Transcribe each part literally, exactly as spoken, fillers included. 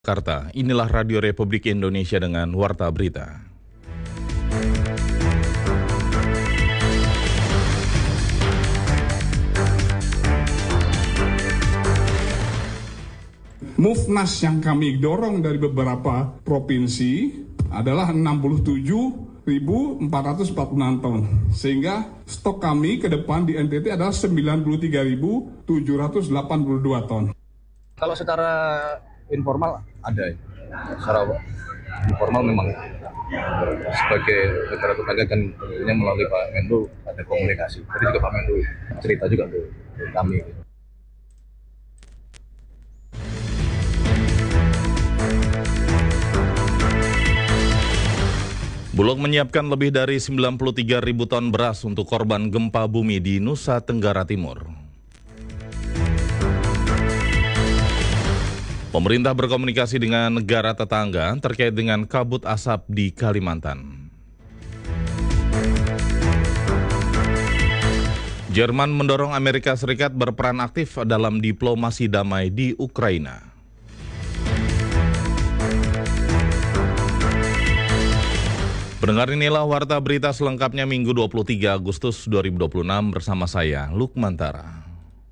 Jakarta, inilah Radio Republik Indonesia dengan Warta Berita. Mufnas yang kami dorong dari beberapa provinsi adalah enam puluh tujuh ribu empat ratus empat puluh enam ton, sehingga stok kami ke depan di N T T adalah sembilan puluh tiga ribu tujuh ratus delapan puluh dua ton. Kalau secara informal ada ya. Secara informal memang sebagai negara tetangga kan tentunya melalui Pak Menlu ada komunikasi. Tadi juga Pak Menlu cerita juga ke kami. Bulog menyiapkan lebih dari sembilan puluh tiga ribu ton beras untuk korban gempa bumi di Nusa Tenggara Timur. Pemerintah berkomunikasi dengan negara tetangga terkait dengan kabut asap di Kalimantan. Jerman mendorong Amerika Serikat berperan aktif dalam diplomasi damai di Ukraina. Pendengar, inilah Warta Berita selengkapnya Minggu dua puluh tiga Agustus dua ribu dua puluh enam bersama saya, Lukmantara.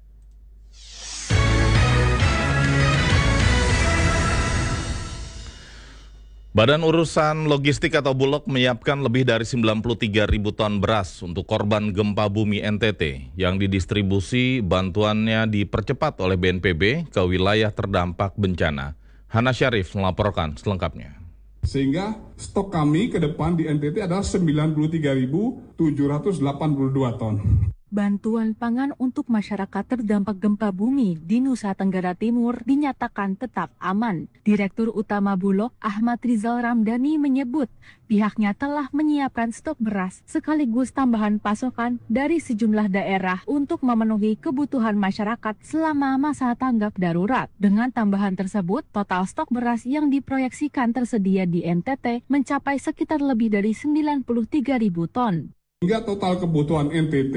Badan Urusan Logistik atau Bulog menyiapkan lebih dari sembilan puluh tiga ribu ton beras untuk korban gempa bumi N T T yang didistribusi bantuannya dipercepat oleh B N P B ke wilayah terdampak bencana. Hana Syarif melaporkan selengkapnya. Sehingga stok kami ke depan di N T T adalah sembilan puluh tiga ribu tujuh ratus delapan puluh dua ton. Bantuan pangan untuk masyarakat terdampak gempa bumi di Nusa Tenggara Timur dinyatakan tetap aman. Direktur Utama Bulog Ahmad Rizal Ramdhani menyebut pihaknya telah menyiapkan stok beras sekaligus tambahan pasokan dari sejumlah daerah untuk memenuhi kebutuhan masyarakat selama masa tanggap darurat. Dengan tambahan tersebut, total stok beras yang diproyeksikan tersedia di N T T mencapai sekitar lebih dari sembilan puluh tiga ribu ton. Hingga total kebutuhan N T T,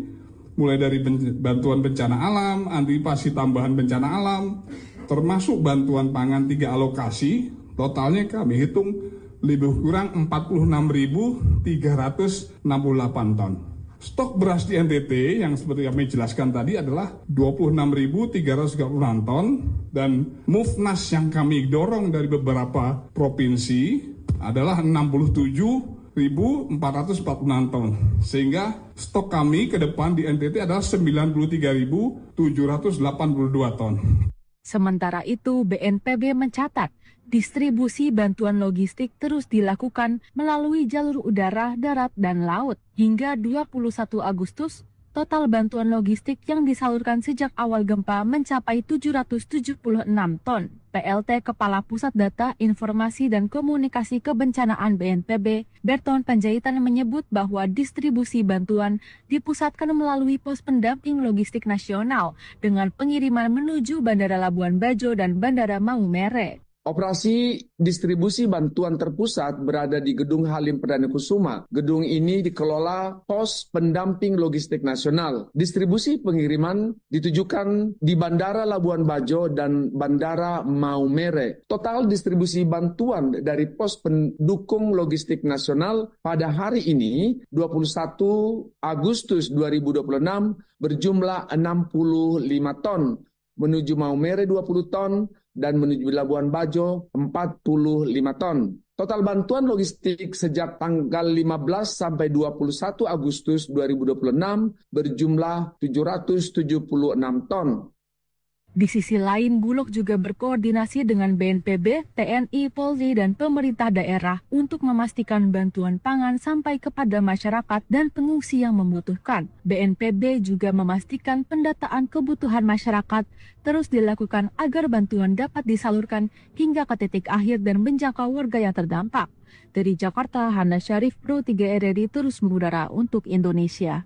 mulai dari bantuan bencana alam, antisipasi tambahan bencana alam, termasuk bantuan pangan tiga alokasi, totalnya kami hitung lebih kurang empat puluh enam ribu tiga ratus enam puluh delapan ton. Stok beras di N T T yang seperti kami jelaskan tadi adalah dua puluh enam ribu tiga ratus tiga puluh enam ton, dan Mufnas yang kami dorong dari beberapa provinsi adalah enam puluh tujuh ribu empat ratus empat puluh enam ton, sehingga stok kami ke depan di N T T adalah sembilan puluh tiga ribu tujuh ratus delapan puluh dua ton. Sementara itu, B N P B mencatat distribusi bantuan logistik terus dilakukan melalui jalur udara, darat, dan laut. Hingga dua puluh satu Agustus, total bantuan logistik yang disalurkan sejak awal gempa mencapai tujuh ratus tujuh puluh enam ton. P L T Kepala Pusat Data, Informasi, dan Komunikasi Kebencanaan B N P B, Berton Panjaitan menyebut bahwa distribusi bantuan dipusatkan melalui pos pendamping logistik nasional dengan pengiriman menuju Bandara Labuan Bajo dan Bandara Maumere. Operasi distribusi bantuan terpusat berada di Gedung Halim Perdana Kusuma. Gedung ini dikelola Pos Pendamping Logistik Nasional. Distribusi pengiriman ditujukan di Bandara Labuan Bajo dan Bandara Maumere. Total distribusi bantuan dari Pos Pendukung Logistik Nasional pada hari ini, dua puluh satu Agustus dua ribu dua puluh enam, berjumlah enam puluh lima ton. Menuju Maumere dua puluh ton, dan menuju Labuan Bajo empat puluh lima ton. Total bantuan logistik sejak tanggal lima belas sampai dua puluh satu Agustus dua ribu dua puluh enam berjumlah tujuh ratus tujuh puluh enam ton. Di sisi lain, Bulog juga berkoordinasi dengan B N P B, T N I, Polri, dan pemerintah daerah untuk memastikan bantuan pangan sampai kepada masyarakat dan pengungsi yang membutuhkan. B N P B juga memastikan pendataan kebutuhan masyarakat terus dilakukan agar bantuan dapat disalurkan hingga ke titik akhir dan menjangkau warga yang terdampak. Dari Jakarta, Hana Syarif, Pro tiga R R I terus mengudara untuk Indonesia.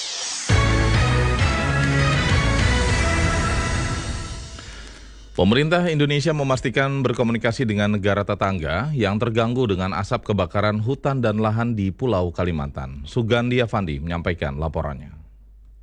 Pemerintah Indonesia memastikan berkomunikasi dengan negara tetangga yang terganggu dengan asap kebakaran hutan dan lahan di Pulau Kalimantan. Sugandi Avandi menyampaikan laporannya.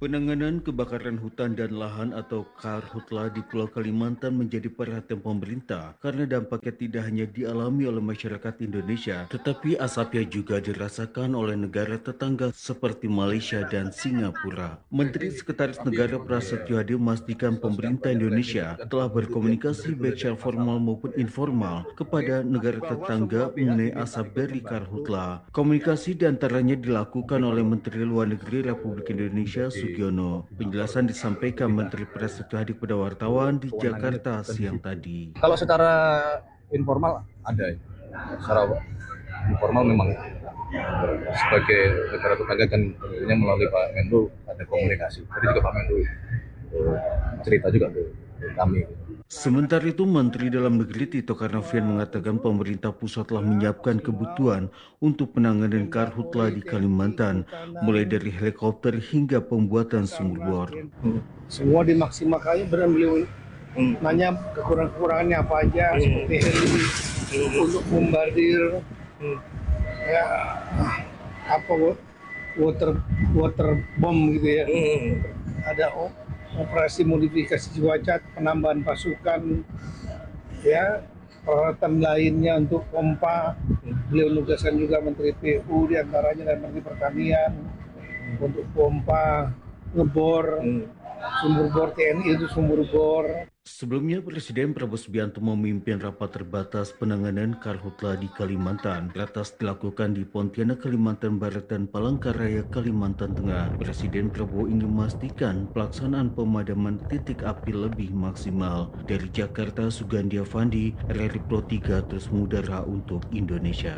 Penanganan kebakaran hutan dan lahan atau karhutla di Pulau Kalimantan menjadi perhatian pemerintah karena dampaknya tidak hanya dialami oleh masyarakat Indonesia, tetapi asapnya juga dirasakan oleh negara tetangga seperti Malaysia dan Singapura. Menteri Sekretaris Negara Prasetyo Adi memastikan pemerintah Indonesia telah berkomunikasi baik secara formal maupun informal kepada negara tetangga mengenai asap dari karhutla. Komunikasi diantaranya dilakukan oleh Menteri Luar Negeri Republik Indonesia Sugiono. Penjelasan disampaikan Menteri Prasetyo Adi kepada wartawan di Jakarta siang tadi. Kalau secara informal ada, secara informal memang sebagai negara tetangga kan tentunya melalui Pak Menlu ada komunikasi. Tadi juga Pak Menlu cerita juga ke kami. Sementara itu, Menteri Dalam Negeri Tito Karnavian mengatakan pemerintah pusat telah menyiapkan kebutuhan untuk penanganan karhutla di Kalimantan, mulai dari helikopter hingga pembuatan sumur bor. Semua dimaksimalkannya, benar beliau nanya kekurangan-kekurangannya apa aja, seperti heli untuk bombardir, ya apa water water bomb gitu ya, ada operasi modifikasi cuaca, penambahan pasukan, ya peralatan lainnya untuk pompa. Beliau nugaskan juga Menteri P U diantaranya dan Menteri Pertanian untuk pompa, ngebor, sumur bor T N I itu sumur bor. Sebelumnya, Presiden Prabowo Subianto memimpin rapat terbatas penanganan karhutla di Kalimantan. Ratas dilakukan di Pontianak, Kalimantan Barat dan Palangkaraya, Kalimantan Tengah. Presiden Prabowo ingin memastikan pelaksanaan pemadaman titik api lebih maksimal. Dari Jakarta, Sugandi Avandi, R R I Pro tiga terus mengudara untuk Indonesia.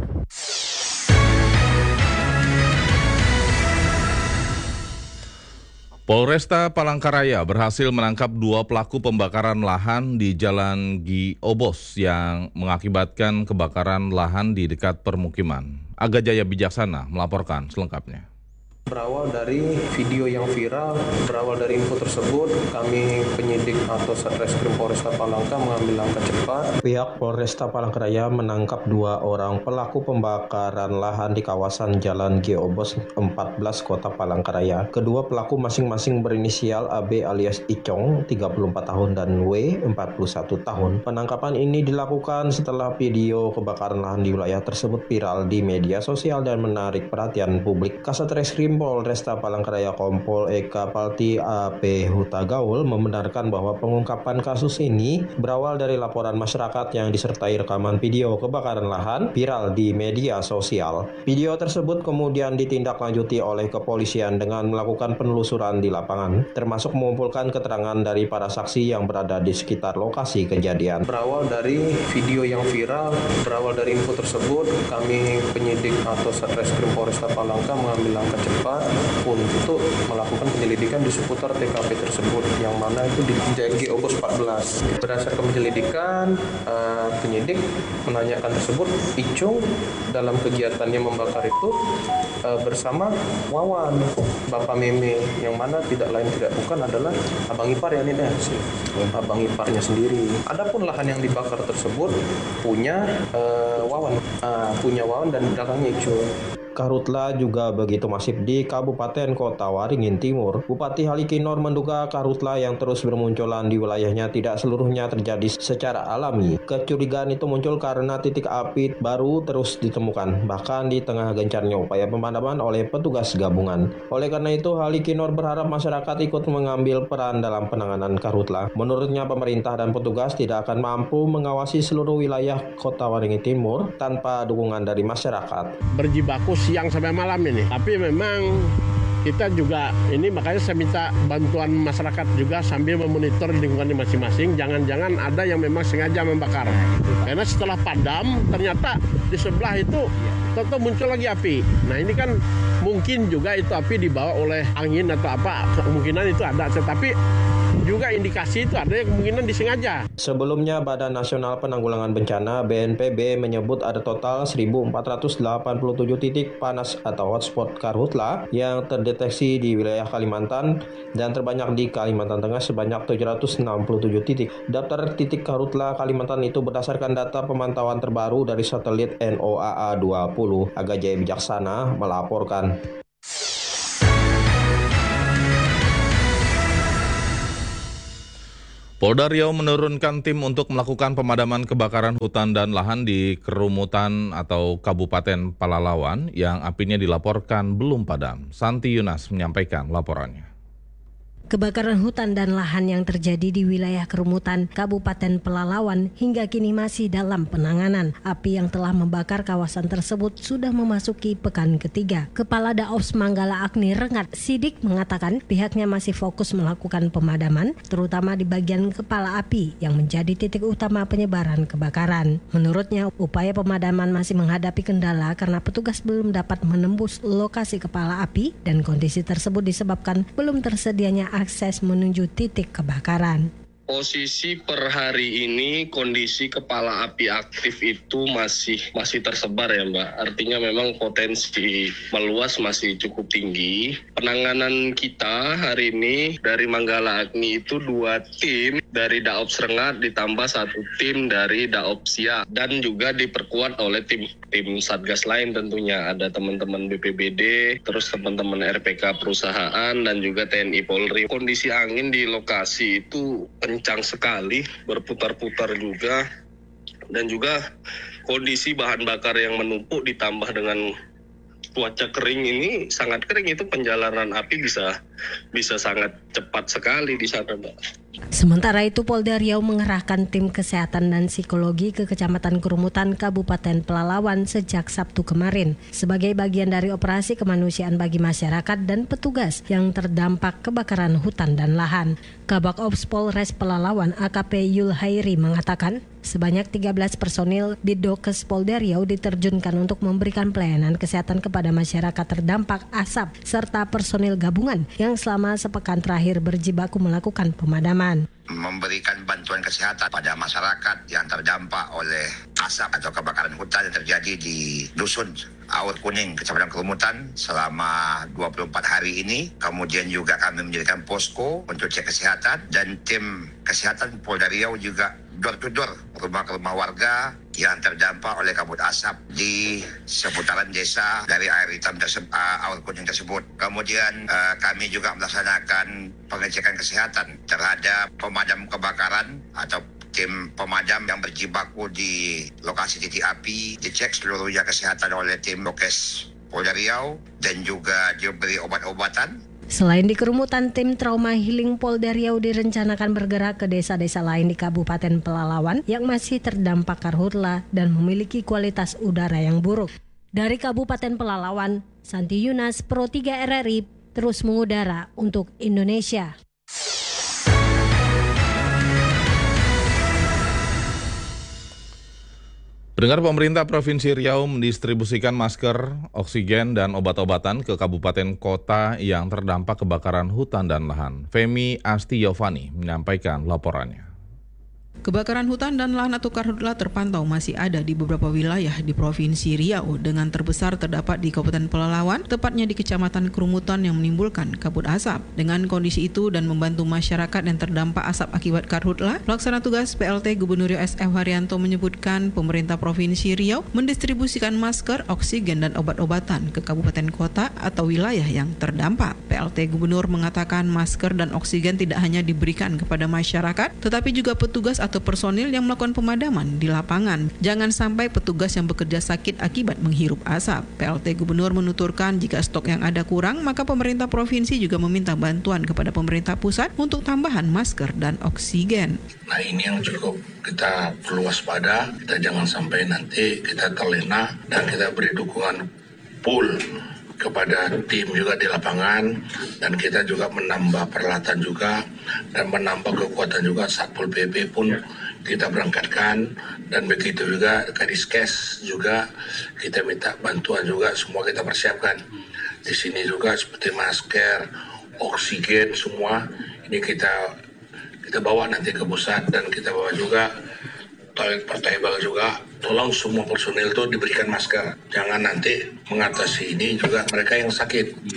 Polresta Palangkaraya berhasil menangkap dua pelaku pembakaran lahan di Jalan Gi Obos yang mengakibatkan kebakaran lahan di dekat permukiman. Aga Jaya Bijaksana melaporkan selengkapnya. Berawal dari video yang viral, berawal dari info tersebut, kami penyidik atau Satreskrim Polresta Palangka mengambil langkah cepat. Pihak Polresta Palangkaraya menangkap dua orang pelaku pembakaran lahan di kawasan Jalan Gi Obos empat belas Kota Palangkaraya. Kedua pelaku masing-masing berinisial A B alias Icong tiga puluh empat tahun dan W empat puluh satu tahun. Penangkapan ini dilakukan setelah video kebakaran lahan di wilayah tersebut viral di media sosial dan menarik perhatian publik. Kasat Reskrim Polresta Palangkaraya Kompol Eka Palti A P Hutagaul membenarkan bahwa pengungkapan kasus ini berawal dari laporan masyarakat yang disertai rekaman video kebakaran lahan viral di media sosial. Video tersebut kemudian ditindaklanjuti oleh kepolisian dengan melakukan penelusuran di lapangan, termasuk mengumpulkan keterangan dari para saksi yang berada di sekitar lokasi kejadian. Berawal dari video yang viral, berawal dari info tersebut, kami penyidik atau Satreskrim Polresta Palangka mengambil langkah cepat untuk melakukan penyelidikan di seputar T K P tersebut, yang mana itu di G Obos empat belas. Berdasarkan penyelidikan, uh, penyidik menanyakan tersebut, Icung dalam kegiatannya membakar itu uh, bersama Wawan, Bapak Meme, yang mana tidak lain tidak bukan adalah abang ipar ya ini deh, abang iparnya sendiri. Adapun lahan yang dibakar tersebut punya uh, Wawan, uh, punya Wawan dan belakangnya Icung. Karhutla juga begitu masif di Kabupaten Kota Waringin Timur. Bupati Halikinor menduga karhutla yang terus bermunculan di wilayahnya tidak seluruhnya terjadi secara alami. Kecurigaan itu muncul karena titik api baru terus ditemukan, bahkan di tengah gencarnya upaya pemadaman oleh petugas gabungan. Oleh karena itu, Halikinor berharap masyarakat ikut mengambil peran dalam penanganan karhutla. Menurutnya, pemerintah dan petugas tidak akan mampu mengawasi seluruh wilayah Kota Waringin Timur tanpa dukungan dari masyarakat. Berjibaku siang sampai malam ini, tapi memang kita juga ini makanya saya minta bantuan masyarakat juga sambil memonitor lingkungannya masing-masing. Jangan-jangan ada yang memang sengaja membakar, karena setelah padam ternyata di sebelah itu tentu muncul lagi api. Nah ini kan mungkin juga itu api dibawa oleh angin atau apa, kemungkinan itu ada, tetapi juga indikasi itu ada yang kemungkinan disengaja. Sebelumnya, Badan Nasional Penanggulangan Bencana B N P B menyebut ada total seribu empat ratus delapan puluh tujuh titik panas atau hotspot karhutla yang terdeteksi di wilayah Kalimantan dan terbanyak di Kalimantan Tengah sebanyak tujuh ratus enam puluh tujuh titik. Daftar titik karhutla Kalimantan itu berdasarkan data pemantauan terbaru dari satelit N O A A dua puluh. Aga Jaya Bijaksana melaporkan. Polda Riau menurunkan tim untuk melakukan pemadaman kebakaran hutan dan lahan di Kerumutan atau Kabupaten Pelalawan yang apinya dilaporkan belum padam. Santi Yunas menyampaikan laporannya. Kebakaran hutan dan lahan yang terjadi di wilayah Kerumutan, Kabupaten Pelalawan hingga kini masih dalam penanganan. Api yang telah membakar kawasan tersebut sudah memasuki pekan ketiga. Kepala Daops Manggala Agni Rengat Sidik mengatakan pihaknya masih fokus melakukan pemadaman, terutama di bagian kepala api yang menjadi titik utama penyebaran kebakaran. Menurutnya, upaya pemadaman masih menghadapi kendala karena petugas belum dapat menembus lokasi kepala api dan kondisi tersebut disebabkan belum tersedianya akses menuju titik kebakaran. Posisi per hari ini kondisi kepala api aktif itu masih masih tersebar ya Mbak. Artinya memang potensi meluas masih cukup tinggi. Penanganan kita hari ini dari Manggala Agni itu dua tim dari Daops Rengat ditambah satu tim dari Daops Siak dan juga diperkuat oleh tim tim Satgas lain tentunya. Ada teman-teman B P B D, terus teman-teman R P K perusahaan dan juga T N I Polri. Kondisi angin di lokasi itu kencang sekali, berputar-putar juga, dan juga kondisi bahan bakar yang menumpuk ditambah dengan cuaca kering ini sangat kering, itu penjalanan api bisa bisa sangat cepat sekali di sana, Mbak. Sementara itu, Polda Riau mengerahkan tim kesehatan dan psikologi ke Kecamatan Kerumutan, Kabupaten Pelalawan sejak Sabtu kemarin sebagai bagian dari operasi kemanusiaan bagi masyarakat dan petugas yang terdampak kebakaran hutan dan lahan. Kabak Ops Polres Pelalawan A K P Yul Hairi mengatakan sebanyak tiga belas personil Bidokes Polda Riau diterjunkan untuk memberikan pelayanan kesehatan kepada masyarakat terdampak asap serta personil gabungan yang selama sepekan terakhir berjibaku melakukan pemadaman. Memberikan bantuan kesehatan pada masyarakat yang terdampak oleh asap atau kebakaran hutan yang terjadi di Dusun Aur Kuning, Kecamatan Kerumutan selama dua puluh empat hari ini. Kemudian juga kami mendirikan posko untuk cek kesehatan dan tim kesehatan Polda Riau juga door to door, rumah ke rumah warga yang terdampak oleh kabut asap di seputaran desa dari air hitam tersebut, uh, Aur Kuning tersebut. Kemudian uh, kami juga melaksanakan pengecekan kesehatan terhadap pemadam kebakaran atau tim pemadam yang berjibaku di lokasi titik api, dicek seluruhnya kesehatan oleh tim Dokes Polda Riau dan juga diberi obat-obatan. Selain di Kerumutan, tim Trauma Healing Polda Riau direncanakan bergerak ke desa-desa lain di Kabupaten Pelalawan yang masih terdampak karhutla dan memiliki kualitas udara yang buruk. Dari Kabupaten Pelalawan, Santi Yunas, Pro tiga R R I, terus mengudara untuk Indonesia. Pendengar, pemerintah Provinsi Riau mendistribusikan masker, oksigen, dan obat-obatan ke kabupaten kota yang terdampak kebakaran hutan dan lahan. Femi Asti Yovani menyampaikan laporannya. Kebakaran hutan dan lahan atau karhutla terpantau masih ada di beberapa wilayah di Provinsi Riau, dengan terbesar terdapat di Kabupaten Pelalawan, tepatnya di Kecamatan Kerumutan yang menimbulkan kabut asap. Dengan kondisi itu dan membantu masyarakat yang terdampak asap akibat karhutla, Pelaksana Tugas P L T Gubernur Riau S F Haryanto menyebutkan pemerintah Provinsi Riau mendistribusikan masker, oksigen, dan obat-obatan ke kabupaten kota atau wilayah yang terdampak. P L T Gubernur mengatakan masker dan oksigen tidak hanya diberikan kepada masyarakat, tetapi juga petugas atau personil yang melakukan pemadaman di lapangan. Jangan sampai petugas yang bekerja sakit akibat menghirup asap. P L T Gubernur menuturkan jika stok yang ada kurang, maka pemerintah provinsi juga meminta bantuan kepada pemerintah pusat untuk tambahan masker dan oksigen. Nah, ini yang cukup kita perlu waspada, kita jangan sampai nanti kita terlena dan kita beri dukungan full kepada tim juga di lapangan, dan kita juga menambah peralatan juga dan menambah kekuatan juga. Satpol P P pun kita berangkatkan, dan begitu juga Kadiskes juga kita minta bantuan juga, semua kita persiapkan. Di sini juga seperti masker, oksigen, semua ini kita kita bawa nanti ke pusat, dan kita bawa juga toilet portable juga. Tolong semua personil itu diberikan masker. Jangan nanti mengatasi ini juga mereka yang sakit.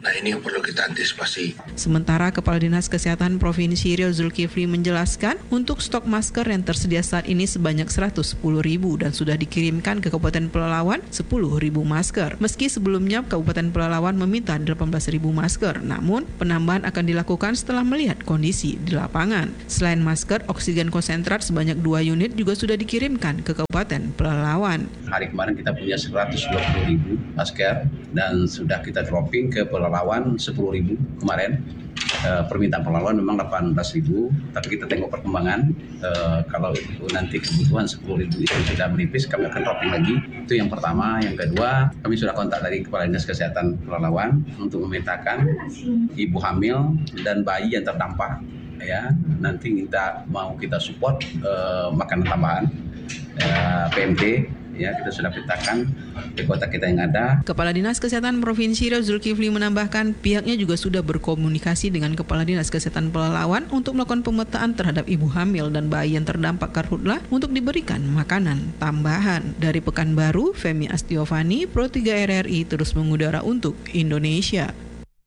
Nah ini yang perlu kita antisipasi. Sementara Kepala Dinas Kesehatan Provinsi Riau Zulkifli menjelaskan untuk stok masker yang tersedia saat ini sebanyak seratus sepuluh ribu dan sudah dikirimkan ke Kabupaten Pelalawan sepuluh ribu masker. Meski sebelumnya Kabupaten Pelalawan meminta delapan belas ribu masker, namun penambahan akan dilakukan setelah melihat kondisi di lapangan. Selain masker, oksigen konsentrat sebanyak dua unit juga sudah dikirimkan ke Kabupaten Pelalawan. Hari kemarin kita punya seratus dua puluh ribu masker dan sudah kita dropping ke Pelalawan sepuluh ribu kemarin. E, permintaan Pelalawan memang delapan belas ribu, tapi kita tengok perkembangan. E, kalau nanti kebutuhan sepuluh ribu itu sudah menipis, kami akan dropping lagi. Itu yang pertama. Yang kedua, kami sudah kontak dari Kepala Dinas Kesehatan Pelalawan untuk memintakan ibu hamil dan bayi yang terdampak, ya nanti kita mau kita support e, makanan tambahan, e, P M T. Ya, kita sudah petakan di kota kita yang ada. Kepala Dinas Kesehatan Provinsi Riau Zulkifli menambahkan pihaknya juga sudah berkomunikasi dengan Kepala Dinas Kesehatan Pelalawan untuk melakukan pemetaan terhadap ibu hamil dan bayi yang terdampak karhutla untuk diberikan makanan tambahan. Dari Pekanbaru, Femi Astiovani, Pro tiga R R I terus mengudara untuk Indonesia.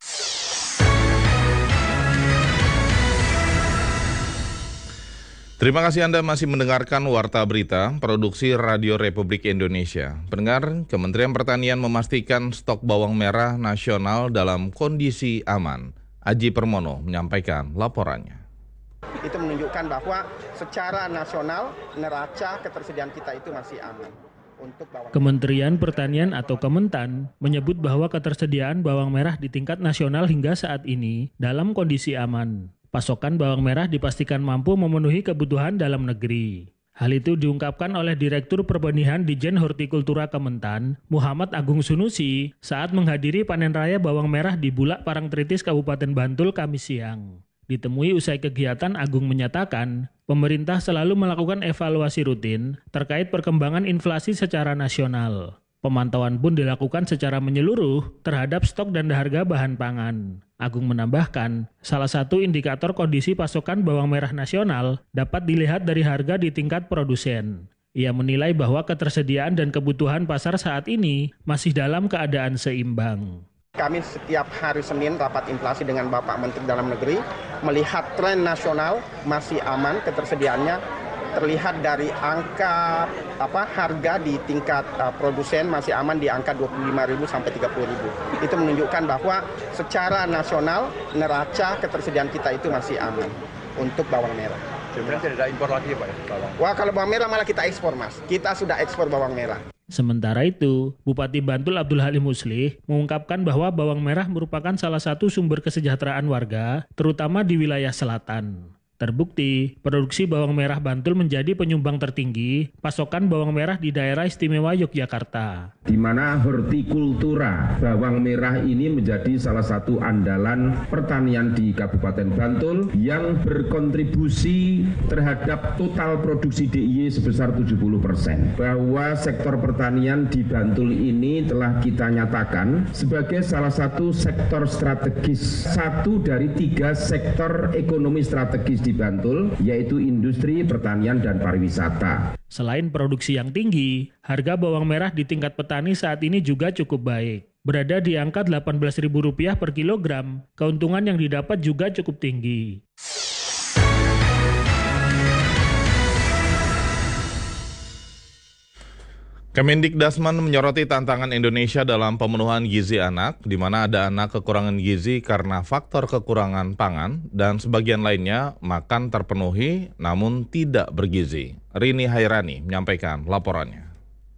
Terima kasih Anda masih mendengarkan Warta Berita, produksi Radio Republik Indonesia. Pendengar, Kementerian Pertanian memastikan stok bawang merah nasional dalam kondisi aman. Aji Permono menyampaikan laporannya. Itu menunjukkan bahwa secara nasional neraca ketersediaan kita itu masih aman. Untuk bawang. Kementerian Pertanian atau Kementan menyebut bahwa ketersediaan bawang merah di tingkat nasional hingga saat ini dalam kondisi aman. Pasokan bawang merah dipastikan mampu memenuhi kebutuhan dalam negeri. Hal itu diungkapkan oleh Direktur Perbenihan Dijen Hortikultura Kementan, Muhammad Agung Sunusi, saat menghadiri panen raya bawang merah di Bulak Parangtritis, Kabupaten Bantul, Kamis siang. Ditemui usai kegiatan, Agung menyatakan, pemerintah selalu melakukan evaluasi rutin terkait perkembangan inflasi secara nasional. Pemantauan pun dilakukan secara menyeluruh terhadap stok dan harga bahan pangan. Agung menambahkan, salah satu indikator kondisi pasokan bawang merah nasional dapat dilihat dari harga di tingkat produsen. Ia menilai bahwa ketersediaan dan kebutuhan pasar saat ini masih dalam keadaan seimbang. Kami setiap hari Senin rapat inflasi dengan Bapak Menteri Dalam Negeri, melihat tren nasional masih aman ketersediaannya. Terlihat dari angka apa harga di tingkat uh, produsen masih aman di angka dua puluh lima ribu sampai tiga puluh ribu. Itu menunjukkan bahwa secara nasional neraca ketersediaan kita itu masih aman untuk bawang merah. Sebenarnya tidak ada impor lagi ya Pak ya? Bawang. Wah, kalau bawang merah malah kita ekspor Mas. Kita sudah ekspor bawang merah. Sementara itu, Bupati Bantul Abdul Halim Muslih mengungkapkan bahwa bawang merah merupakan salah satu sumber kesejahteraan warga, terutama di wilayah selatan. Terbukti, produksi bawang merah Bantul menjadi penyumbang tertinggi pasokan bawang merah di daerah istimewa Yogyakarta. Di mana hortikultura bawang merah ini menjadi salah satu andalan pertanian di Kabupaten Bantul yang berkontribusi terhadap total produksi D I Y sebesar tujuh puluh persen. Bahwa sektor pertanian di Bantul ini telah kita nyatakan sebagai salah satu sektor strategis, satu dari tiga sektor ekonomi strategis di Bantul, yaitu industri, pertanian, dan pariwisata. Selain produksi yang tinggi, harga bawang merah di tingkat petani saat ini juga cukup baik. Berada di angka delapan belas ribu rupiah per kilogram, keuntungan yang didapat juga cukup tinggi. Kemendikdasman menyoroti tantangan Indonesia dalam pemenuhan gizi anak, di mana ada anak kekurangan gizi karena faktor kekurangan pangan, dan sebagian lainnya makan terpenuhi namun tidak bergizi. Rini Hairani menyampaikan laporannya.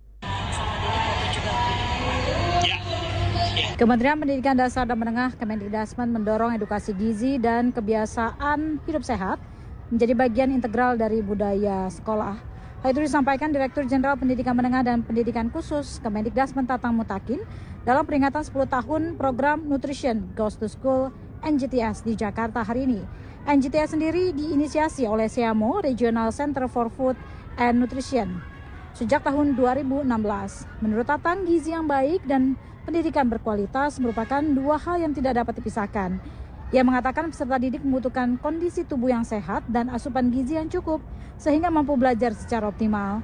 Kementerian Pendidikan Dasar dan Menengah Kemendikdasman mendorong edukasi gizi dan kebiasaan hidup sehat menjadi bagian integral dari budaya sekolah. Hal itu disampaikan Direktur Jenderal Pendidikan Menengah dan Pendidikan Khusus Kemendikdasmen Tatang Mutakin dalam peringatan sepuluh tahun program Nutrition Goes to School N G T S di Jakarta hari ini. N G T S sendiri diinisiasi oleh SEAMO, Regional Center for Food and Nutrition, sejak tahun dua ribu enam belas. Menurut Tatang, gizi yang baik dan pendidikan berkualitas merupakan dua hal yang tidak dapat dipisahkan. Ia mengatakan peserta didik membutuhkan kondisi tubuh yang sehat dan asupan gizi yang cukup sehingga mampu belajar secara optimal.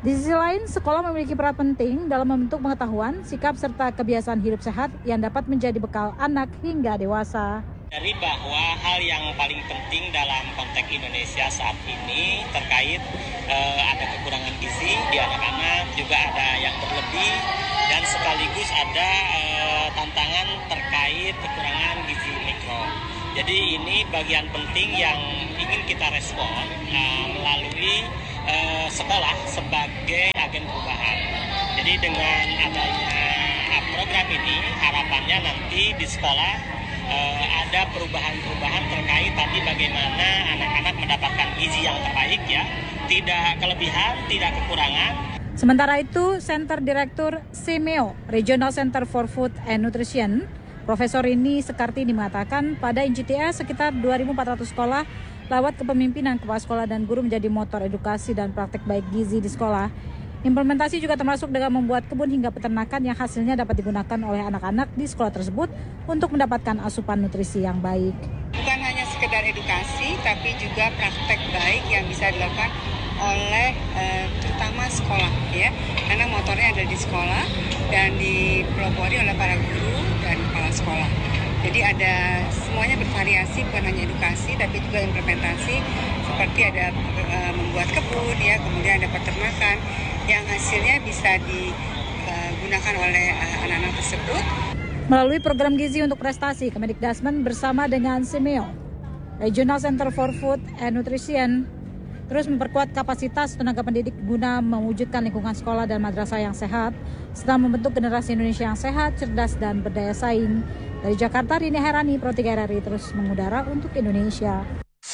Di sisi lain, sekolah memiliki peran penting dalam membentuk pengetahuan, sikap, serta kebiasaan hidup sehat yang dapat menjadi bekal anak hingga dewasa. Dari bahwa hal yang paling penting dalam konteks Indonesia saat ini terkait eh, ada kekurangan gizi di anak-anak, juga ada yang berlebih, dan sekaligus ada eh, tantangan terkait kekurangan gizi mikro. Jadi ini bagian penting yang ingin kita respon eh, melalui eh, sekolah sebagai agen perubahan. Jadi dengan adanya program ini harapannya nanti di sekolah eh, ada perubahan-perubahan terkait tadi bagaimana anak-anak mendapatkan gizi yang terbaik ya, tidak kelebihan, tidak kekurangan. Sementara itu, Center Direktur S E M E O, Regional Center for Food and Nutrition, Profesor Rini Sekartini mengatakan pada I N C T S sekitar dua ribu empat ratus sekolah lewat kepemimpinan kepala sekolah dan guru menjadi motor edukasi dan praktek baik gizi di sekolah. Implementasi juga termasuk dengan membuat kebun hingga peternakan yang hasilnya dapat digunakan oleh anak-anak di sekolah tersebut untuk mendapatkan asupan nutrisi yang baik. Bukan hanya sekedar edukasi, tapi juga praktek baik yang bisa dilakukan oleh eh, terutama sekolah ya, karena motornya ada di sekolah dan dipelopori oleh para guru dan kepala sekolah. Jadi ada semuanya bervariasi, bukan hanya edukasi tapi juga implementasi, seperti ada uh, membuat kebun ya, kemudian ada peternakan yang hasilnya bisa digunakan oleh uh, anak-anak tersebut. Melalui program Gizi untuk Prestasi, Kemendikbudrismen bersama dengan S E M E O, Regional Center for Food and Nutrition, terus memperkuat kapasitas tenaga pendidik guna mewujudkan lingkungan sekolah dan madrasah yang sehat, serta membentuk generasi Indonesia yang sehat, cerdas, dan berdaya saing. Dari Jakarta, Rini Herani, Pro tiga R R I terus mengudara untuk Indonesia.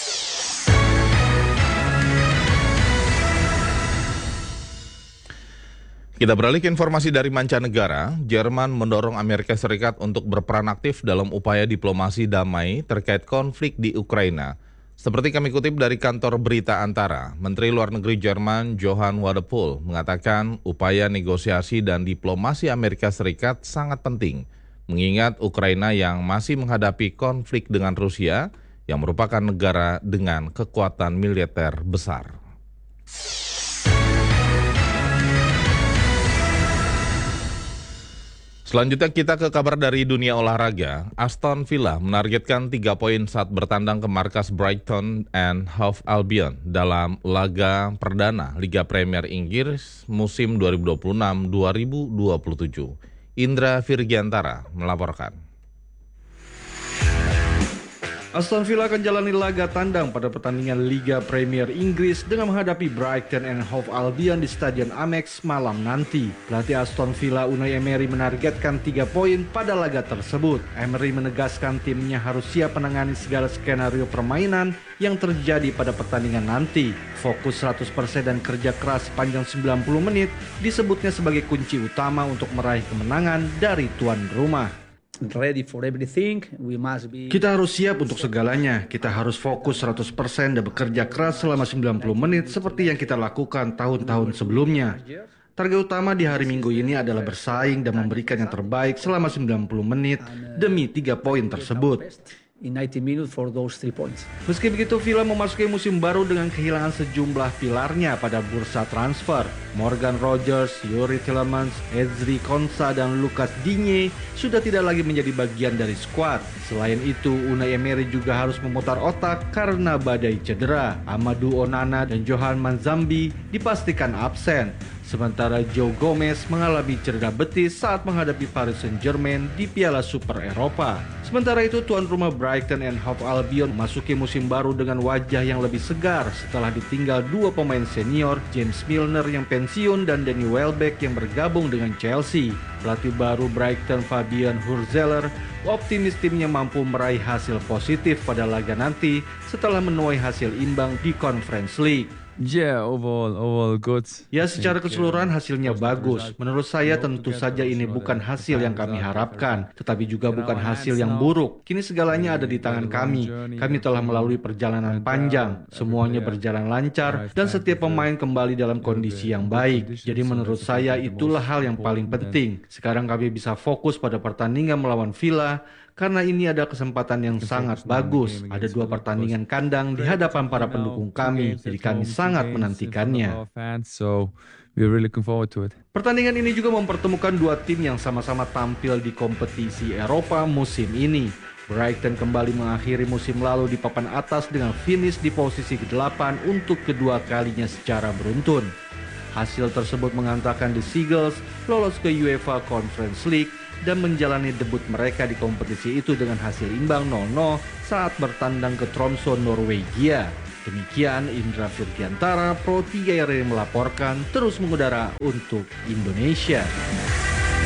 Kita beralih ke informasi dari mancanegara. Jerman mendorong Amerika Serikat untuk berperan aktif dalam upaya diplomasi damai terkait konflik di Ukraina. Seperti kami kutip dari kantor berita Antara, Menteri Luar Negeri Jerman Johann Wadephul mengatakan upaya negosiasi dan diplomasi Amerika Serikat sangat penting, mengingat Ukraina yang masih menghadapi konflik dengan Rusia yang merupakan negara dengan kekuatan militer besar. Selanjutnya kita ke kabar dari dunia olahraga. Aston Villa menargetkan tiga poin saat bertandang ke markas Brighton and Hove Albion dalam laga perdana Liga Premier Inggris musim dua ribu dua puluh enam dua ribu dua puluh tujuh. Indra Virgiantara melaporkan. Aston Villa akan jalani laga tandang pada pertandingan Liga Premier Inggris dengan menghadapi Brighton and Hove Albion di Stadion Amex malam nanti. Pelatih Aston Villa Unai Emery menargetkan tiga poin pada laga tersebut. Emery menegaskan timnya harus siap menangani segala skenario permainan yang terjadi pada pertandingan nanti. Fokus seratus persen dan kerja keras sepanjang sembilan puluh menit disebutnya sebagai kunci utama untuk meraih kemenangan dari tuan rumah. Ready for everything. We must be... Kita harus siap untuk segalanya. Kita harus fokus seratus persen dan bekerja keras selama sembilan puluh menit seperti yang kita lakukan tahun-tahun sebelumnya. Target utama di hari Minggu ini adalah bersaing dan memberikan yang terbaik selama sembilan puluh menit demi tiga poin tersebut. In ninety minutes for those three points. Meski begitu, Villa memasuki musim baru dengan kehilangan sejumlah pilarnya pada bursa transfer. Morgan Rogers, Yuri Tielemans, Ezri Konsa, dan Lucas Digne sudah tidak lagi menjadi bagian dari skuad. Selain itu, Unai Emery juga harus memutar otak karena badai cedera. Amadou Onana dan Johan Manzambi dipastikan absen. Sementara Joe Gomez mengalami cedera betis saat menghadapi Paris Saint-Germain di Piala Super Eropa. Sementara itu, tuan rumah Brighton and Hove Albion memasuki musim baru dengan wajah yang lebih segar setelah ditinggal dua pemain senior, James Milner yang pensiun dan Danny Welbeck yang bergabung dengan Chelsea. Pelatih baru Brighton, Fabian Hurzeler, optimis timnya mampu meraih hasil positif pada laga nanti setelah menuai hasil imbang di Conference League. Yeah, overall, overall good. Ya, secara keseluruhan hasilnya bagus. Menurut saya tentu saja ini bukan hasil yang kami harapkan, tetapi juga bukan hasil yang buruk. Kini segalanya ada di tangan kami. Kami telah melalui perjalanan panjang. Semuanya berjalan lancar dan setiap pemain kembali dalam kondisi yang baik. Jadi menurut saya itulah hal yang paling penting. Sekarang kami bisa fokus pada pertandingan melawan Villa, karena ini ada kesempatan yang sangat bagus. Ada dua pertandingan kandang di hadapan para pendukung kami, jadi kami sangat menantikannya. we're really looking forward to it. Pertandingan ini juga mempertemukan dua tim yang sama-sama tampil di kompetisi Eropa musim ini. Brighton kembali mengakhiri musim lalu di papan atas dengan finish di posisi kedelapan untuk kedua kalinya secara beruntun. Hasil tersebut mengantarkan The Seagulls lolos ke UEFA Conference League dan menjalani debut mereka di kompetisi itu dengan hasil imbang nol nol saat bertandang ke Tromsø, Norwegia. Demikian Indra Firgiantara, Pro tiga R R melaporkan, terus mengudara untuk Indonesia.